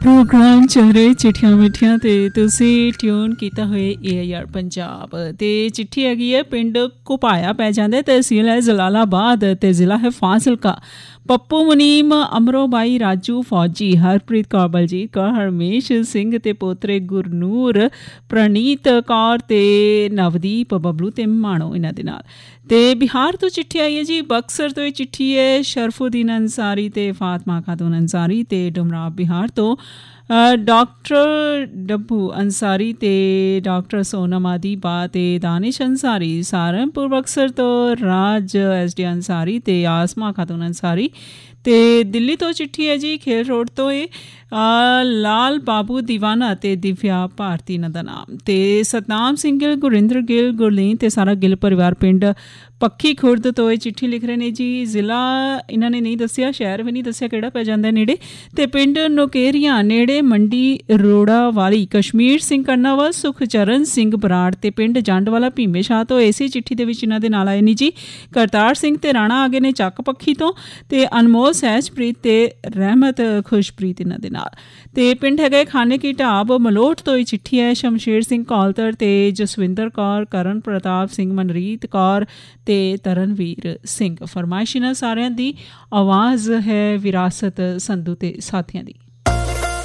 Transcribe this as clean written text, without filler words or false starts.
Programme चल रहे चिट्ठियां मिठियां ते तुसी ट्यून कीता होए AIR पंजाब ते चिट्ठी हैगी है पिंड घुपाया पै जांदा तहसील है जलालाबाद ते जिला है फाजिलका। पप्पू मुनीम अमरोबाई राजू फौजी हरप्रीत कौर बलजीत कौर हरमेश सिंह ते पोतरे गुरनूर प्रणीत कौर ते नवदीप बबलू ते माणो इन्हां दे नाल। ते बिहार तो चिट्ठी आई है जी बक्सर तो चिट्ठी है शरफुद्दीन अंसारी ते फातमा खातून अंसारी ते डुमराव बिहार तो डॉक्टर डब्बू अंसारी ते डॉक्टर सोनम आदिबा ते दानिश अंसारी। सहारनपुर बक्सर तो राज SD अंसारी ते आसमा खातून अंसारी। ते दिल्ली तो चिट्ठी है जी खेल रोड तो लाल बाबू दीवाना ते दिव्या भारती इन्हां दा नाम। ते सतनाम सिंह गिल गुरिंदर गिल गुरलीन ते सारा गिल परिवार पिंड पक्की खुर्द तो चिट्ठी लिख रहे ने जी। जिला इन्होंने नहीं दसिया, शहर भी नहीं दसिया केड़ा पै जांदा नेड़े। ते पिंड नौकेरियां नेड़े मंडी रोड़ा वाली कश्मीर सिंह करनावल सुखचरण सिंह बराड़ ते पिंड जंड वाला भीमे शाह तो इसी चिट्ठी दे विच इन्हां दे नाल आए नी जी। करतार सिंह ते राणा आगे ने चक पक्खी तो ते अनमोल सहजप्रीत ते रहमत खुशप्रीत इन्हां दे नाल। ते पिंड है खाने की ढाब मलोट तो चिट्ठी है शमशेर सिंह कौलतर ते जसविंदर कौर करण प्रताप सिंह मनरीत कौर ते तरनवीर सिंह। फरमाइश इन्हां सारियां दी आवाज़ है विरासत संधू ते साथियां दी।